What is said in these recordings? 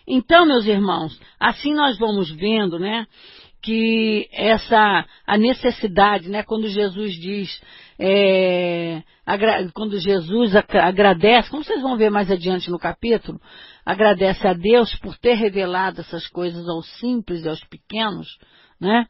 Então, meus irmãos, assim nós vamos vendo, né, que a necessidade, né, quando Jesus diz, quando Jesus agradece, como vocês vão ver mais adiante no capítulo, agradece a Deus por ter revelado essas coisas aos simples e aos pequenos, né,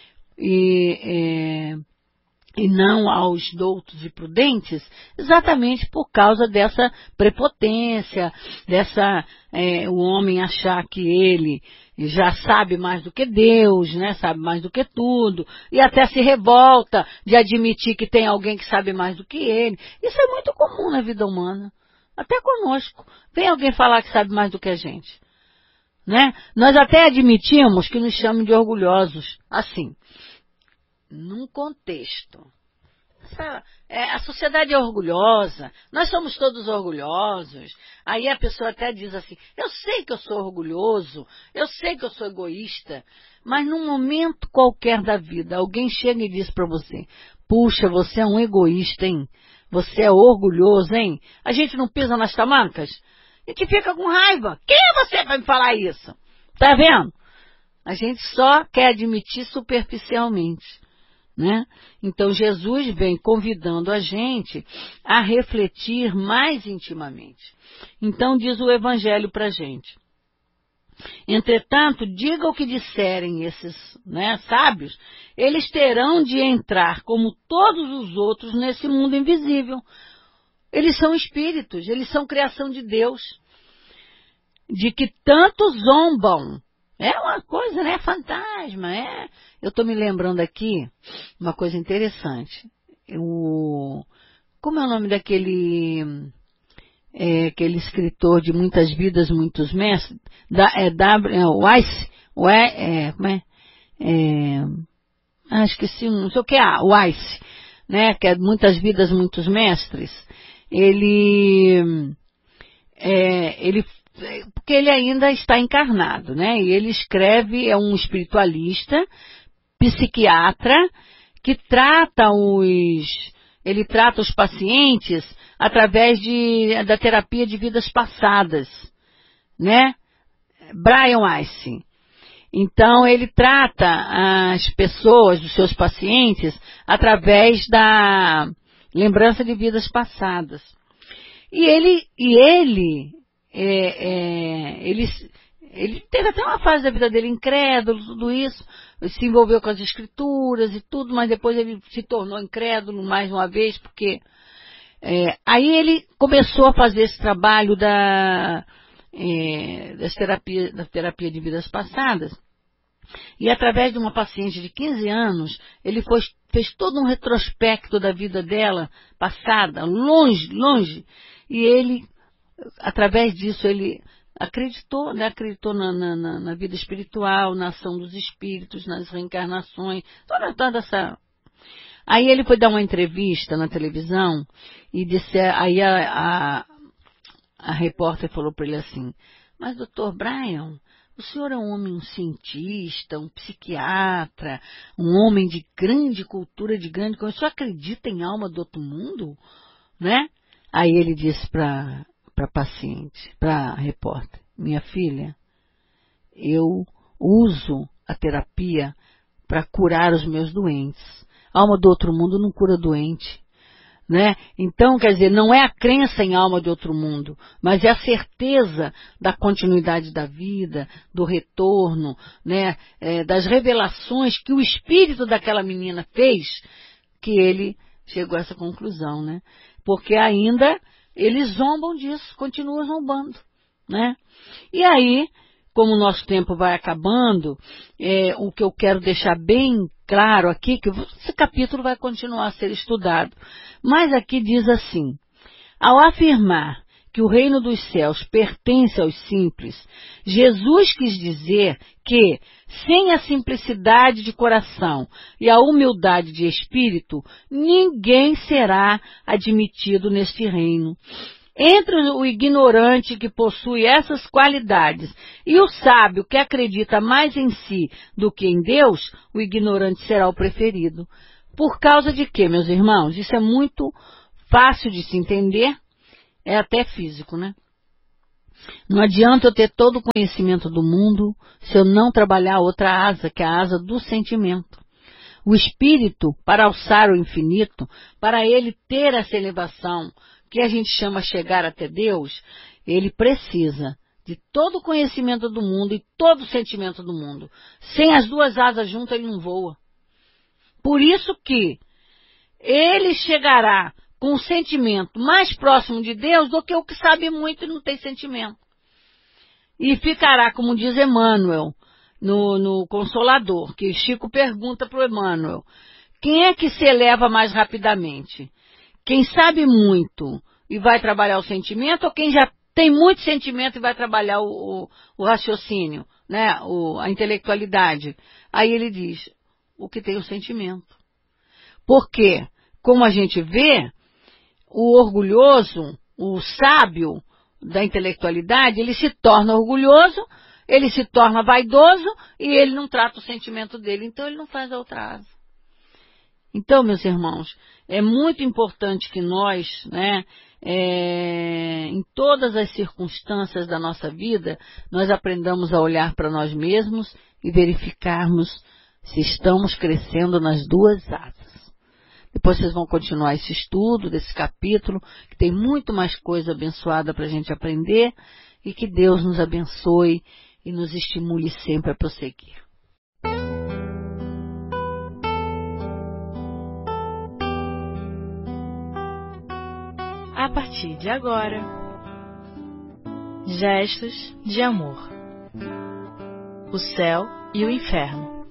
e não aos doutos e prudentes, exatamente por causa dessa prepotência, o homem achar que ele já sabe mais do que Deus, né, sabe mais do que tudo, e até se revolta de admitir que tem alguém que sabe mais do que ele. Isso é muito comum na vida humana, até conosco. Vem alguém falar que sabe mais do que a gente, né? Nós até admitimos que nos chamam de orgulhosos, assim, num contexto. A sociedade é orgulhosa, nós somos todos orgulhosos. Aí a pessoa até diz assim, eu sei que eu sou orgulhoso, eu sei que eu sou egoísta, mas num momento qualquer da vida, alguém chega e diz para você, puxa, você é um egoísta, hein? Você é orgulhoso, hein? A gente não pisa nas tamancas? A gente fica com raiva. Quem é você para me falar isso? Tá vendo? A gente só quer admitir superficialmente, né? Então Jesus vem convidando a gente a refletir mais intimamente. Então diz o Evangelho para a gente. Entretanto, diga o que disserem esses, né, sábios, eles terão de entrar como todos os outros nesse mundo invisível. Eles são espíritos, eles são criação de Deus, de que tanto zombam. É uma coisa, né, fantasma, Eu estou me lembrando aqui uma coisa interessante. Como é o nome daquele aquele escritor de muitas vidas, muitos mestres? Weiss? Esqueci, não sei o que é, Weiss, né? Que é muitas vidas, muitos mestres. Porque ele ainda está encarnado, né? E ele escreve, é um espiritualista, psiquiatra, que trata os pacientes através da terapia de vidas passadas, né? Brian Weiss. Então, ele trata as pessoas, os seus pacientes, através da lembrança de vidas passadas. E ele teve até uma fase da vida dele incrédulo, tudo isso, se envolveu com as escrituras e tudo, mas depois ele se tornou incrédulo mais uma vez, porque aí ele começou a fazer esse trabalho da terapia de vidas passadas, e através de uma paciente de 15 anos, ele fez todo um retrospecto da vida dela passada, longe, e ele, através disso, ele acreditou, né? Acreditou na vida espiritual, na ação dos espíritos, nas reencarnações, toda essa... Aí ele foi dar uma entrevista na televisão e disse, aí a repórter falou para ele assim, mas doutor Brian, o senhor é um homem, um cientista, um psiquiatra, um homem de grande cultura, de grande conhecimento, o senhor acredita em alma do outro mundo? Né? Aí ele disse para a paciente, para a repórter, minha filha, eu uso a terapia para curar os meus doentes. A alma do outro mundo não cura doente, né? Então, quer dizer, não é a crença em alma de outro mundo, mas é a certeza da continuidade da vida, do retorno, né? Das revelações que o espírito daquela menina fez, que ele chegou a essa conclusão, né? Porque ainda eles zombam disso, continuam zombando, né? E aí, como o nosso tempo vai acabando, o que eu quero deixar bem claro aqui, que esse capítulo vai continuar a ser estudado, mas aqui diz assim, ao afirmar que o reino dos céus pertence aos simples, Jesus quis dizer que, sem a simplicidade de coração e a humildade de espírito, ninguém será admitido neste reino. Entre o ignorante que possui essas qualidades e o sábio que acredita mais em si do que em Deus, o ignorante será o preferido. Por causa de quê, meus irmãos? Isso é muito fácil de se entender, é até físico, né? Não adianta eu ter todo o conhecimento do mundo se eu não trabalhar outra asa, que é a asa do sentimento. O espírito, para alçar o infinito, para ele ter essa elevação, que a gente chama chegar até Deus, ele precisa de todo o conhecimento do mundo e todo o sentimento do mundo. Sem as duas asas juntas, ele não voa. Por isso que ele chegará com o sentimento mais próximo de Deus do que o que sabe muito e não tem sentimento. E ficará, como diz Emmanuel, no Consolador, que Chico pergunta para o Emmanuel, quem é que se eleva mais rapidamente? Quem sabe muito e vai trabalhar o sentimento, ou quem já tem muito sentimento e vai trabalhar o raciocínio, né? A intelectualidade? Aí ele diz, o que tem o sentimento. Porque, como a gente vê, o orgulhoso, o sábio da intelectualidade, ele se torna orgulhoso, ele se torna vaidoso e ele não trata o sentimento dele, então ele não faz a outra asa. Então, meus irmãos, é muito importante que nós, né, em todas as circunstâncias da nossa vida, nós aprendamos a olhar para nós mesmos e verificarmos se estamos crescendo nas duas asas. Depois vocês vão continuar esse estudo desse capítulo, que tem muito mais coisa abençoada para a gente aprender, e que Deus nos abençoe e nos estimule sempre a prosseguir. A partir de agora, gestos de amor. O céu e o inferno.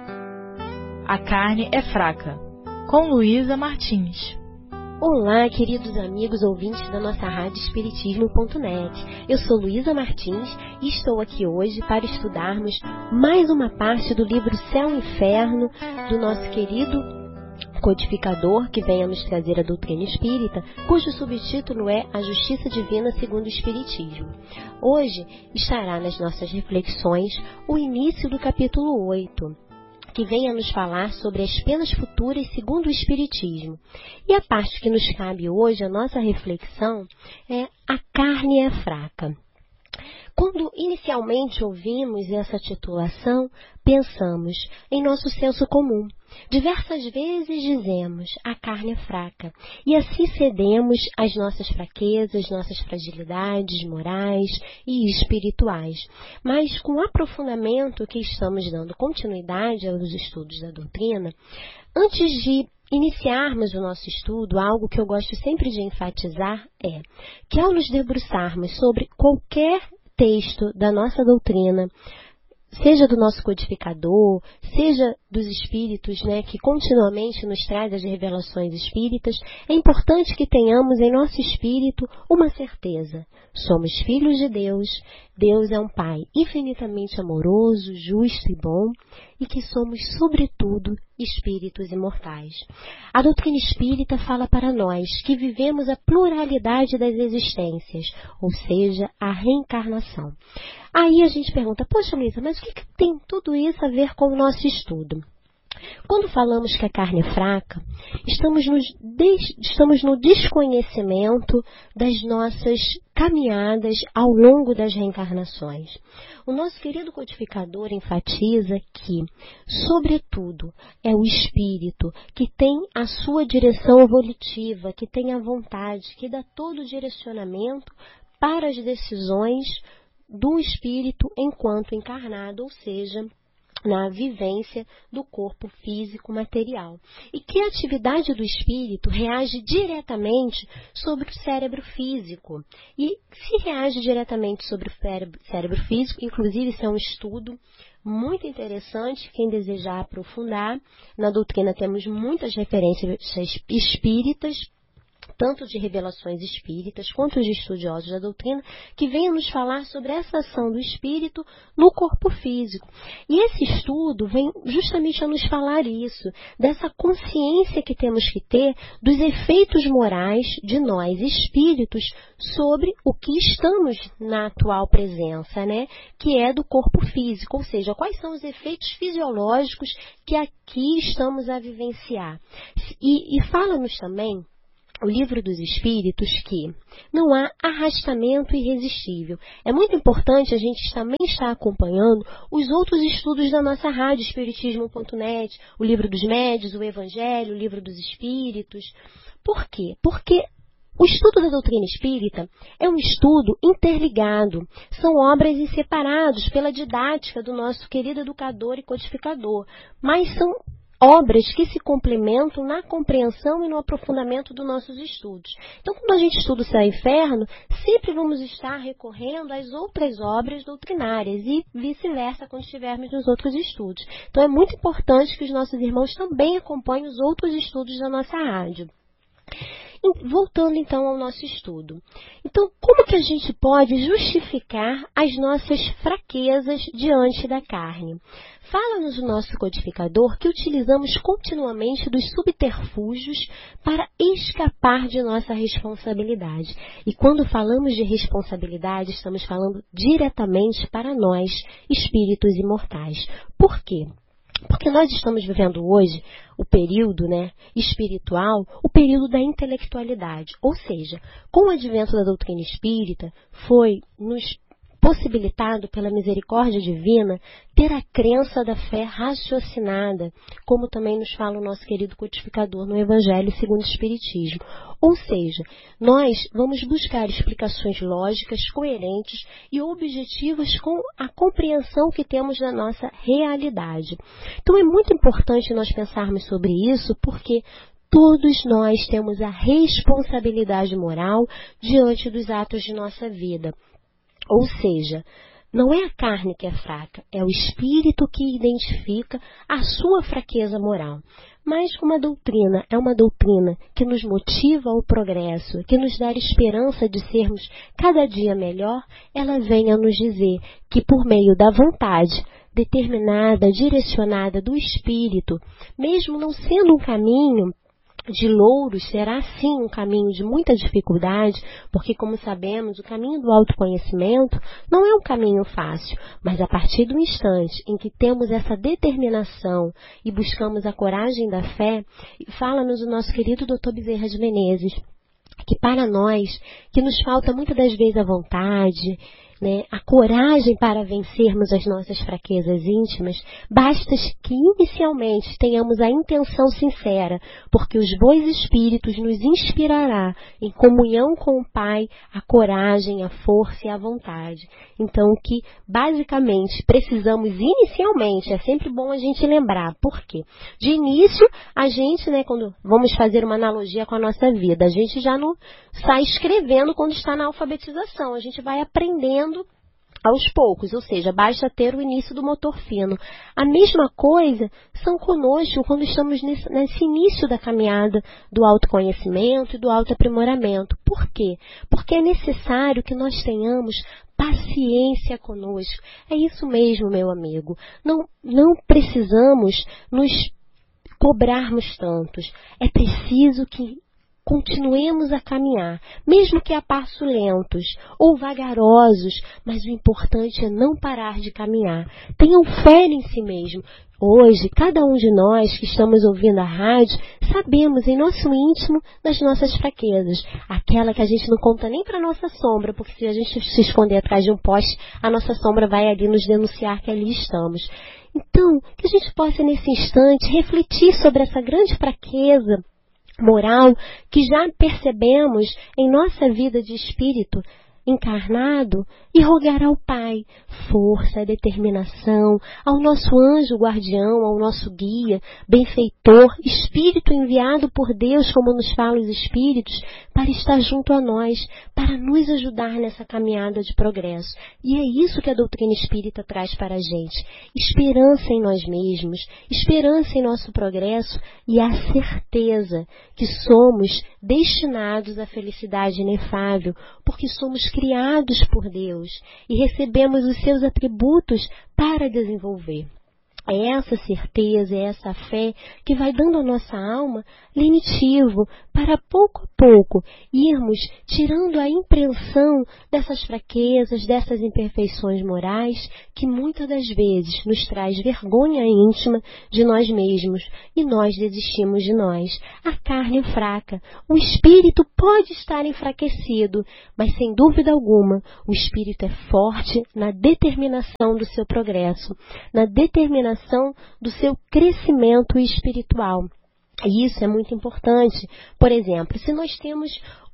A carne é fraca. Com Luísa Martins. Olá, queridos amigos ouvintes da nossa rádio Espiritismo.net. Eu sou Luísa Martins e estou aqui hoje para estudarmos mais uma parte do livro Céu e Inferno do nosso querido codificador que vem a nos trazer a doutrina espírita, cujo subtítulo é A Justiça Divina segundo o Espiritismo. Hoje estará nas nossas reflexões o início do capítulo 8. Que venha nos falar sobre as penas futuras segundo o Espiritismo. E a parte que nos cabe hoje, a nossa reflexão, é a carne é fraca. Quando inicialmente ouvimos essa titulação, pensamos em nosso senso comum. Diversas vezes dizemos, a carne é fraca, e assim cedemos às nossas fraquezas, nossas fragilidades morais e espirituais. Mas com o aprofundamento que estamos dando continuidade aos estudos da doutrina, antes de iniciarmos o nosso estudo, algo que eu gosto sempre de enfatizar é que ao nos debruçarmos sobre qualquer texto da nossa doutrina, seja do nosso codificador, seja dos espíritos, né, que continuamente nos traz as revelações espíritas, é importante que tenhamos em nosso espírito uma certeza. Somos filhos de Deus, Deus é um Pai infinitamente amoroso, justo e bom, e que somos, sobretudo, espíritos imortais. A doutrina espírita fala para nós que vivemos a pluralidade das existências, ou seja, a reencarnação. Aí a gente pergunta, poxa Luísa, mas o que tem tudo isso a ver com o nosso estudo? Quando falamos que a carne é fraca, estamos no desconhecimento das nossas caminhadas ao longo das reencarnações. O nosso querido codificador enfatiza que, sobretudo, é o espírito que tem a sua direção evolutiva, que tem a vontade, que dá todo o direcionamento para as decisões do espírito enquanto encarnado, ou seja, na vivência do corpo físico material. E que a atividade do espírito reage diretamente sobre o cérebro físico. E se reage diretamente sobre o cérebro físico, inclusive isso é um estudo muito interessante, quem desejar aprofundar, na doutrina temos muitas referências espíritas, tanto de revelações espíritas quanto de estudiosos da doutrina, que venham nos falar sobre essa ação do espírito no corpo físico. E esse estudo vem justamente a nos falar isso, dessa consciência que temos que ter dos efeitos morais de nós, espíritos, sobre o que estamos na atual presença, né? Que é do corpo físico, ou seja, quais são os efeitos fisiológicos que aqui estamos a vivenciar. E fala-nos também o Livro dos Espíritos que não há arrastamento irresistível. É muito importante a gente também estar acompanhando os outros estudos da nossa rádio, Espiritismo.net, o Livro dos Médiuns, o Evangelho, o Livro dos Espíritos. Por quê? Porque o estudo da doutrina espírita é um estudo interligado. São obras inseparadas pela didática do nosso querido educador e codificador, mas são obras que se complementam na compreensão e no aprofundamento dos nossos estudos. Então, quando a gente estuda o Céu e o Inferno, sempre vamos estar recorrendo às outras obras doutrinárias e vice-versa quando estivermos nos outros estudos. Então, é muito importante que os nossos irmãos também acompanhem os outros estudos da nossa rádio. Voltando então ao nosso estudo. Então, como que a gente pode justificar as nossas fraquezas diante da carne? Fala-nos o nosso codificador que utilizamos continuamente dos subterfúgios para escapar de nossa responsabilidade. E quando falamos de responsabilidade, estamos falando diretamente para nós, espíritos imortais. Por quê? Porque nós estamos vivendo hoje o período espiritual, o período da intelectualidade. Ou seja, com o advento da doutrina espírita, foi nos possibilitado pela misericórdia divina ter a crença da fé raciocinada, como também nos fala o nosso querido codificador no Evangelho segundo o Espiritismo. Ou seja, nós vamos buscar explicações lógicas, coerentes e objetivas com a compreensão que temos da nossa realidade. Então é muito importante nós pensarmos sobre isso, porque todos nós temos a responsabilidade moral diante dos atos de nossa vida. Ou seja, não é a carne que é fraca, é o espírito que identifica a sua fraqueza moral. Mas uma doutrina é uma doutrina que nos motiva ao progresso, que nos dá esperança de sermos cada dia melhor. Ela vem a nos dizer que por meio da vontade determinada, direcionada do espírito, mesmo não sendo um caminho de louros, será sim um caminho de muita dificuldade, porque, como sabemos, o caminho do autoconhecimento não é um caminho fácil, mas a partir do instante em que temos essa determinação e buscamos a coragem da fé, fala-nos o nosso querido Dr. Bezerra de Menezes, que para nós, que nos falta muitas das vezes a vontade, a coragem para vencermos as nossas fraquezas íntimas, basta que inicialmente tenhamos a intenção sincera, porque os bons espíritos nos inspirará em comunhão com o Pai a coragem, a força e a vontade. Então, o que basicamente precisamos inicialmente, é sempre bom a gente lembrar, por quê? De início, a gente, quando vamos fazer uma analogia com a nossa vida, a gente já não sai escrevendo quando está na alfabetização, a gente vai aprendendo aos poucos, ou seja, basta ter o início do motor fino. A mesma coisa são conosco quando estamos nesse início da caminhada do autoconhecimento e do autoaprimoramento. Por quê? Porque é necessário que nós tenhamos paciência conosco. É isso mesmo, meu amigo. Não precisamos nos cobrarmos tantos. É preciso que continuemos a caminhar, mesmo que a passos lentos ou vagarosos, mas o importante é não parar de caminhar. Tenham fé em si mesmo. Hoje, cada um de nós que estamos ouvindo a rádio, sabemos em nosso íntimo das nossas fraquezas. Aquela que a gente não conta nem para a nossa sombra, porque se a gente se esconder atrás de um poste, a nossa sombra vai ali nos denunciar que ali estamos. Então, que a gente possa nesse instante refletir sobre essa grande fraqueza moral que já percebemos em nossa vida de espírito encarnado e rogar ao Pai força, determinação, ao nosso anjo guardião, ao nosso guia, benfeitor, espírito enviado por Deus, como nos falam os espíritos, para estar junto a nós, para nos ajudar nessa caminhada de progresso. E é isso que a doutrina espírita traz para a gente. Esperança em nós mesmos, esperança em nosso progresso e a certeza que somos destinados à felicidade inefável, porque somos criados por Deus e recebemos os seus atributos para desenvolver. É essa certeza, é essa fé que vai dando à nossa alma lenitivo para pouco a pouco irmos tirando a impressão dessas fraquezas, dessas imperfeições morais que muitas das vezes nos traz vergonha íntima de nós mesmos e nós desistimos de nós. A carne é fraca, o espírito pode estar enfraquecido, mas sem dúvida alguma o espírito é forte na determinação do seu progresso, na determinação do seu crescimento espiritual. E isso é muito importante. Por exemplo, se nós temos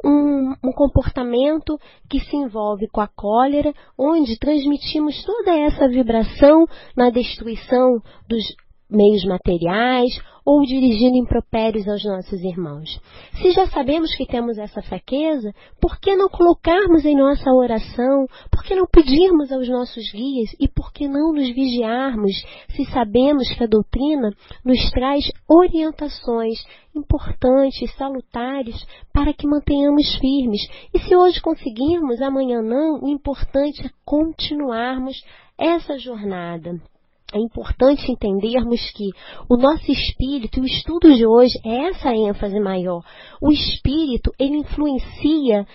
um comportamento que se envolve com a cólera, onde transmitimos toda essa vibração na destruição dos meios materiais ou dirigindo impropérios aos nossos irmãos. Se já sabemos que temos essa fraqueza, por que não colocarmos em nossa oração? Por que não pedirmos aos nossos guias? E por que não nos vigiarmos, se sabemos que a doutrina nos traz orientações importantes, salutares, para que mantenhamos firmes? E se hoje conseguirmos, amanhã não, o importante é continuarmos essa jornada. É importante entendermos que o nosso espírito, o estudo de hoje é essa ênfase maior. O espírito, ele influencia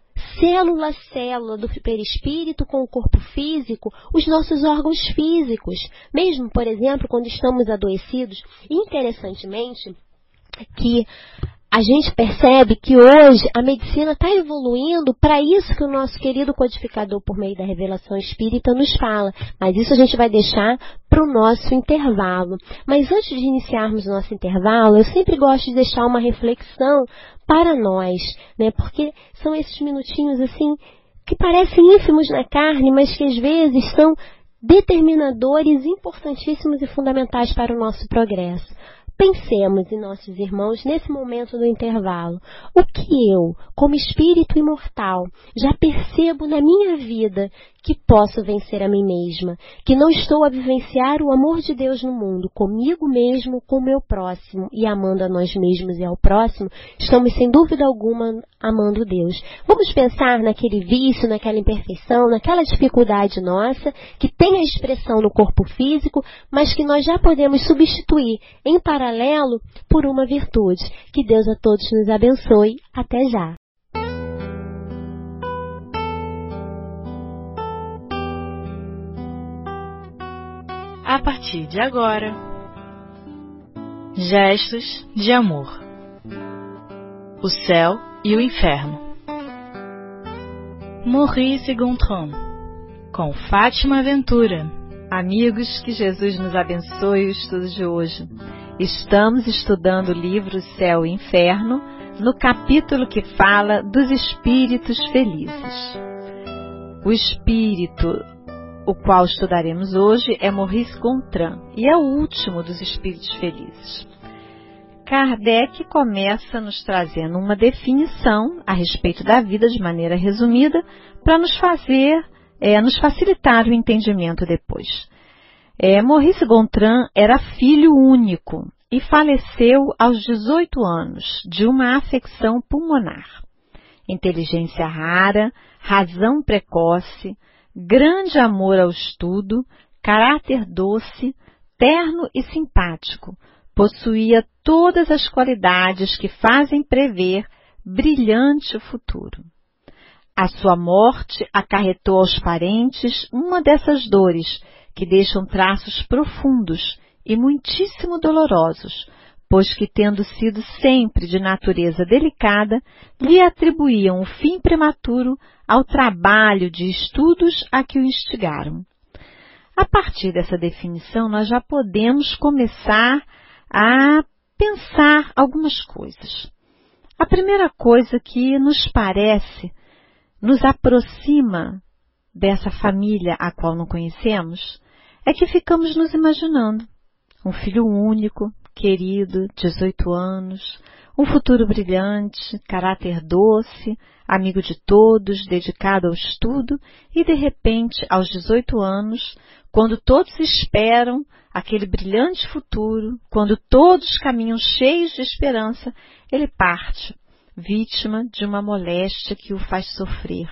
célula a célula do perispírito com o corpo físico, os nossos órgãos físicos. Mesmo, por exemplo, quando estamos adoecidos, interessantemente, que a gente percebe que hoje a medicina está evoluindo para isso que o nosso querido codificador, por meio da revelação espírita, nos fala. Mas isso a gente vai deixar para o nosso intervalo. Mas antes de iniciarmos o nosso intervalo, eu sempre gosto de deixar uma reflexão para nós, né? Porque são esses minutinhos assim que parecem ínfimos na carne, mas que às vezes são determinadores importantíssimos e fundamentais para o nosso progresso. Pensemos em nossos irmãos nesse momento do intervalo. O que eu, como espírito imortal, já percebo na minha vida que posso vencer a mim mesma, que não estou a vivenciar o amor de Deus no mundo, comigo mesmo, com o meu próximo, e amando a nós mesmos e ao próximo, estamos sem dúvida alguma amando Deus. Vamos pensar naquele vício, naquela imperfeição, naquela dificuldade nossa, que tem a expressão no corpo físico, mas que nós já podemos substituir em paralelo por uma virtude. Que Deus a todos nos abençoe. Até já! A partir de agora, gestos de amor. O céu e o inferno. Maurice Gontran, com Fátima Ventura. Amigos, que Jesus nos abençoe o estudo de hoje. Estamos estudando o livro Céu e Inferno, no capítulo que fala dos espíritos felizes. O espírito o qual estudaremos hoje é Maurice Gontran e é o último dos espíritos felizes. Kardec começa nos trazendo uma definição a respeito da vida de maneira resumida para nos facilitar o entendimento depois. Maurice Gontran era filho único e faleceu aos 18 anos de uma afecção pulmonar. Inteligência rara, razão precoce, grande amor ao estudo, caráter doce, terno e simpático, possuía todas as qualidades que fazem prever brilhante futuro. A sua morte acarretou aos parentes uma dessas dores que deixam traços profundos e muitíssimo dolorosos, pois que, tendo sido sempre de natureza delicada, lhe atribuíam o fim prematuro ao trabalho de estudos a que o instigaram. A partir dessa definição, nós já podemos começar a pensar algumas coisas. A primeira coisa que nos parece, nos aproxima dessa família a qual não conhecemos, é que ficamos nos imaginando um filho único, querido, 18 anos, um futuro brilhante, caráter doce, amigo de todos, dedicado ao estudo e, de repente, aos 18 anos, quando todos esperam aquele brilhante futuro, quando todos caminham cheios de esperança, ele parte, vítima de uma moléstia que o faz sofrer.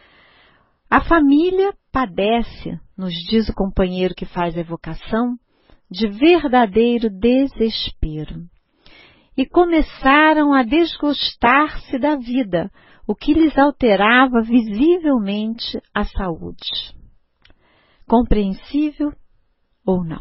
A família padece, nos diz o companheiro que faz a evocação, de verdadeiro desespero. E começaram a desgostar-se da vida, o que lhes alterava visivelmente a saúde. Compreensível ou não?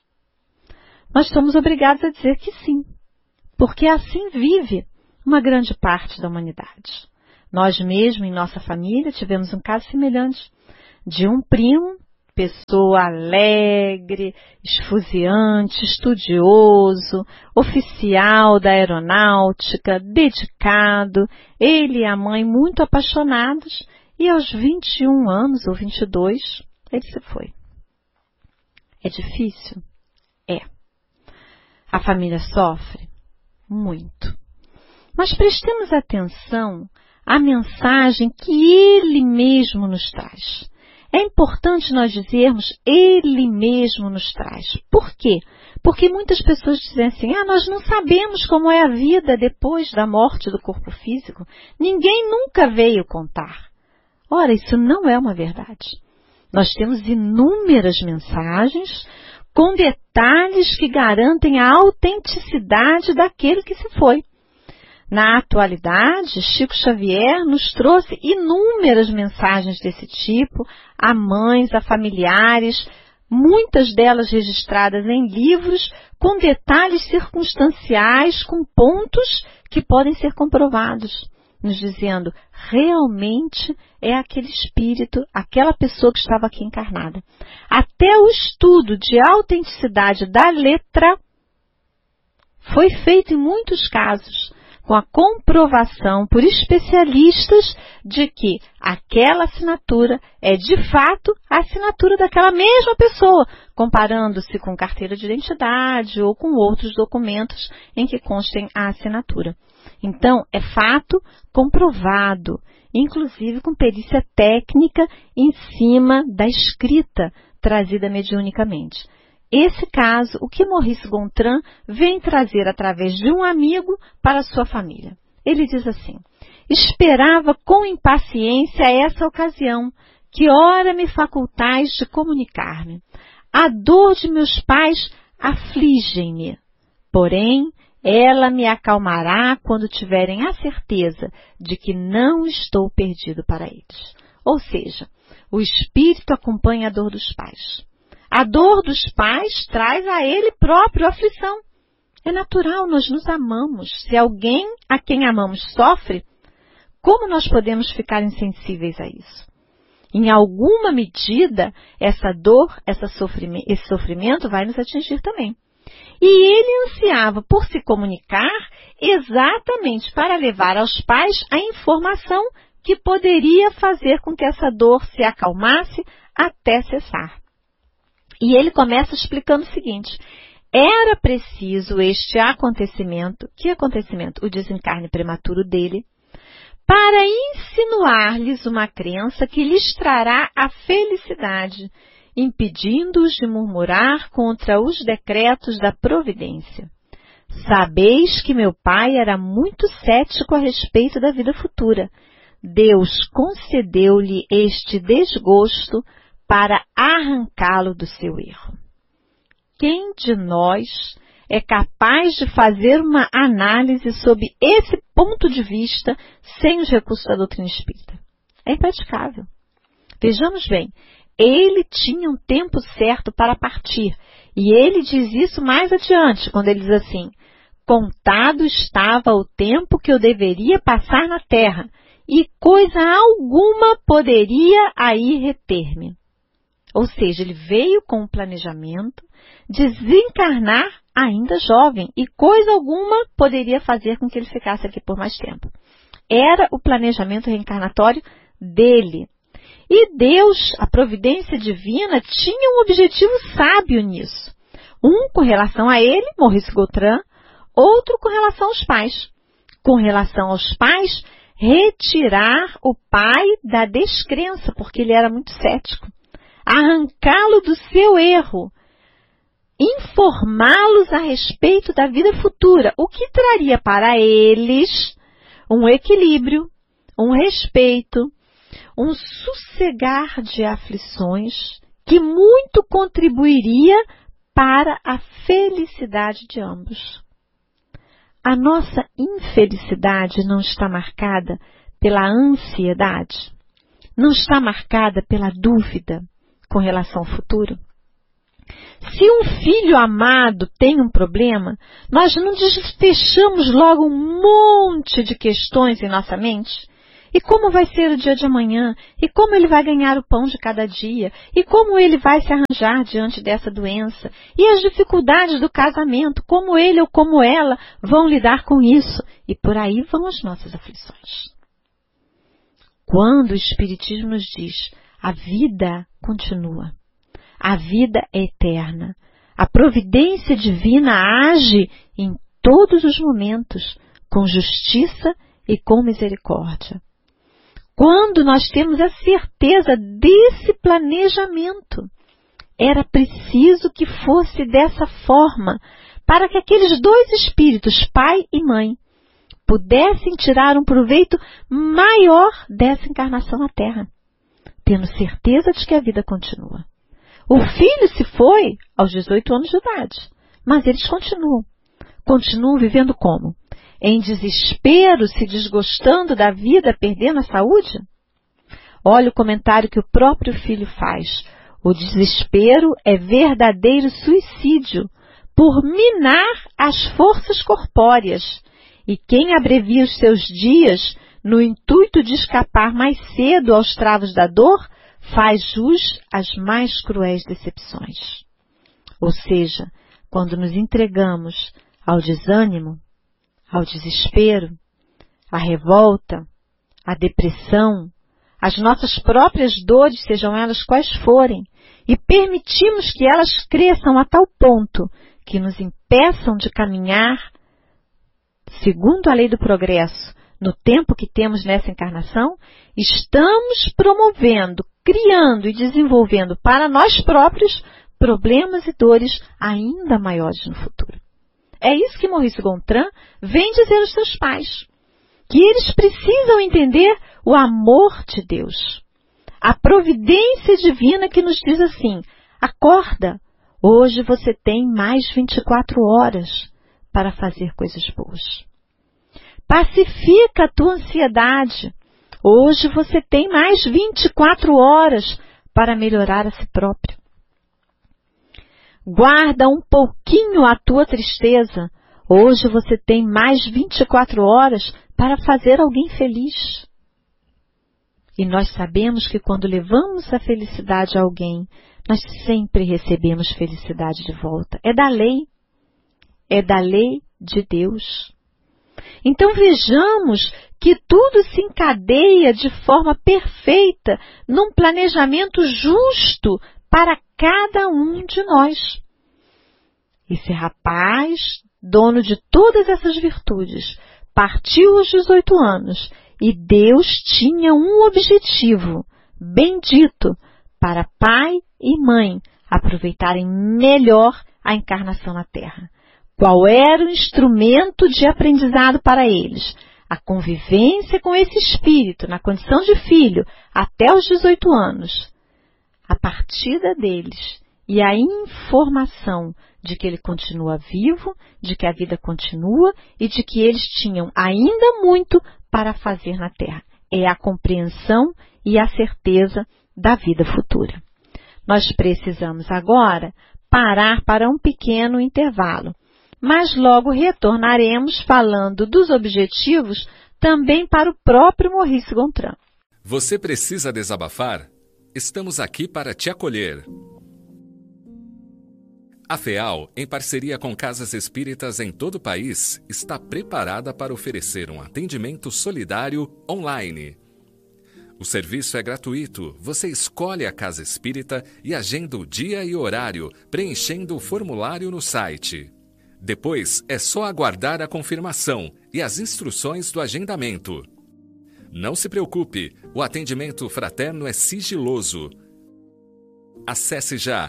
Nós somos obrigados a dizer que sim, porque assim vive uma grande parte da humanidade. Nós mesmos, em nossa família, tivemos um caso semelhante de um primo, pessoa alegre, esfuziante, estudioso, oficial da aeronáutica, dedicado, ele e a mãe muito apaixonados, e aos 21 anos ou 22, ele se foi. É difícil? É. A família sofre? Muito. Mas prestemos atenção à mensagem que ele mesmo nos traz. É importante nós dizermos, ele mesmo nos traz. Por quê? Porque muitas pessoas dizem assim, nós não sabemos como é a vida depois da morte do corpo físico. Ninguém nunca veio contar. Ora, isso não é uma verdade. Nós temos inúmeras mensagens com detalhes que garantem a autenticidade daquele que se foi. Na atualidade, Chico Xavier nos trouxe inúmeras mensagens desse tipo, a mães, a familiares, muitas delas registradas em livros, com detalhes circunstanciais, com pontos que podem ser comprovados, nos dizendo, realmente é aquele espírito, aquela pessoa que estava aqui encarnada. Até o estudo de autenticidade da letra foi feito em muitos casos, com a comprovação por especialistas de que aquela assinatura é de fato a assinatura daquela mesma pessoa, comparando-se com carteira de identidade ou com outros documentos em que constem a assinatura. Então, é fato comprovado, inclusive com perícia técnica em cima da escrita trazida mediunicamente. Esse caso, o que Maurice Gontran vem trazer através de um amigo para sua família. Ele diz assim, esperava com impaciência essa ocasião, que ora me facultais de comunicar-me. A dor de meus pais aflige-me, porém, ela me acalmará quando tiverem a certeza de que não estou perdido para eles. Ou seja, o espírito acompanha a dor dos pais. A dor dos pais traz a ele próprio aflição. É natural, nós nos amamos. Se alguém a quem amamos sofre, como nós podemos ficar insensíveis a isso? Em alguma medida, essa dor, esse sofrimento vai nos atingir também. E ele ansiava por se comunicar exatamente para levar aos pais a informação que poderia fazer com que essa dor se acalmasse até cessar. E ele começa explicando o seguinte, era preciso este acontecimento, que acontecimento? O desencarne prematuro dele, para insinuar-lhes uma crença que lhes trará a felicidade, impedindo-os de murmurar contra os decretos da providência. Sabeis que meu pai era muito cético a respeito da vida futura. Deus concedeu-lhe este desgosto para arrancá-lo do seu erro. Quem de nós é capaz de fazer uma análise sob esse ponto de vista sem os recursos da doutrina espírita? É impraticável. Vejamos bem, ele tinha um tempo certo para partir, e ele diz isso mais adiante, quando ele diz assim, contado estava o tempo que eu deveria passar na terra, e coisa alguma poderia aí reter-me. Ou seja, ele veio com um planejamento desencarnar ainda jovem e coisa alguma poderia fazer com que ele ficasse aqui por mais tempo. Era o planejamento reencarnatório dele. E Deus, a providência divina, tinha um objetivo sábio nisso. Um com relação a ele, Maurice Gontran, outro com relação aos pais. Com relação aos pais, retirar o pai da descrença, porque ele era muito cético. Arrancá-lo do seu erro, informá-los a respeito da vida futura, o que traria para eles um equilíbrio, um respeito, um sossegar de aflições que muito contribuiria para a felicidade de ambos. A nossa infelicidade não está marcada pela ansiedade, não está marcada pela dúvida com relação ao futuro. Se um filho amado tem um problema, nós não fechamos logo um monte de questões em nossa mente. E como vai ser o dia de amanhã? E como ele vai ganhar o pão de cada dia? E como ele vai se arranjar diante dessa doença? E as dificuldades do casamento? Como ele ou como ela vão lidar com isso? E por aí vão as nossas aflições. Quando o Espiritismo nos diz, a vida continua. A vida é eterna. A providência divina age em todos os momentos, com justiça e com misericórdia. Quando nós temos a certeza desse planejamento, era preciso que fosse dessa forma, para que aqueles dois espíritos, pai e mãe, pudessem tirar um proveito maior dessa encarnação na Terra, tendo certeza de que a vida continua. O filho se foi aos 18 anos de idade, mas eles continuam. Continuam vivendo como? Em desespero, se desgostando da vida, perdendo a saúde? Olha o comentário que o próprio filho faz. O desespero é verdadeiro suicídio, por minar as forças corpóreas. E quem abrevia os seus dias, no intuito de escapar mais cedo aos travos da dor, faz jus às mais cruéis decepções. Ou seja, quando nos entregamos ao desânimo, ao desespero, à revolta, à depressão, às nossas próprias dores, sejam elas quais forem, e permitimos que elas cresçam a tal ponto que nos impeçam de caminhar segundo a lei do progresso, no tempo que temos nessa encarnação, estamos promovendo, criando e desenvolvendo para nós próprios problemas e dores ainda maiores no futuro. É isso que Maurice Gontran vem dizer aos seus pais, que eles precisam entender o amor de Deus, a providência divina que nos diz assim, acorda, hoje você tem mais 24 horas para fazer coisas boas. Pacifica a tua ansiedade. Hoje você tem mais 24 horas para melhorar a si próprio. Guarda um pouquinho a tua tristeza. Hoje você tem mais 24 horas para fazer alguém feliz. E nós sabemos que quando levamos a felicidade a alguém, nós sempre recebemos felicidade de volta. É da lei. É da lei de Deus. Então vejamos que tudo se encadeia de forma perfeita num planejamento justo para cada um de nós. Esse rapaz, dono de todas essas virtudes, partiu aos 18 anos e Deus tinha um objetivo, bendito, para pai e mãe aproveitarem melhor a encarnação na Terra. Qual era o instrumento de aprendizado para eles? A convivência com esse espírito, na condição de filho, até os 18 anos. A partida deles e a informação de que ele continua vivo, de que a vida continua e de que eles tinham ainda muito para fazer na Terra. É a compreensão e a certeza da vida futura. Nós precisamos agora parar para um pequeno intervalo. Mas logo retornaremos falando dos objetivos também para o próprio Maurice Gontran. Você precisa desabafar? Estamos aqui para te acolher. A FEAL, em parceria com casas espíritas em todo o país, está preparada para oferecer um atendimento solidário online. O serviço é gratuito. Você escolhe a casa espírita e agenda o dia e horário, preenchendo o formulário no site. Depois, é só aguardar a confirmação e as instruções do agendamento. Não se preocupe, o atendimento fraterno é sigiloso. Acesse já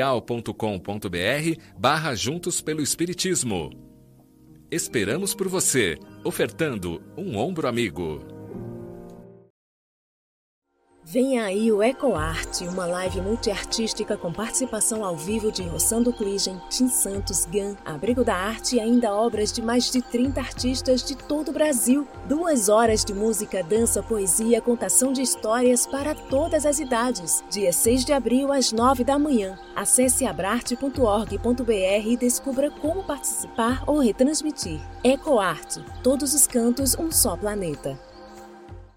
feal.com.br/Juntos pelo Espiritismo. Esperamos por você, ofertando um ombro amigo. Venha aí o EcoArte, uma live multiartística com participação ao vivo de Rossando Cligem, Tim Santos, Gan, Abrigo da Arte e ainda obras de mais de 30 artistas de todo o Brasil. 2 horas de música, dança, poesia, contação de histórias para todas as idades. Dia 6 de abril, às 9 da manhã. Acesse abrarte.org.br e descubra como participar ou retransmitir. EcoArte, todos os cantos, um só planeta.